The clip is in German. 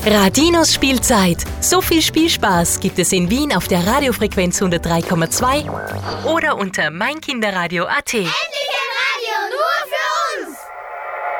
Radinos Spielzeit. So viel Spielspaß gibt es in Wien auf der Radiofrequenz 103,2 oder unter meinkinderradio.at.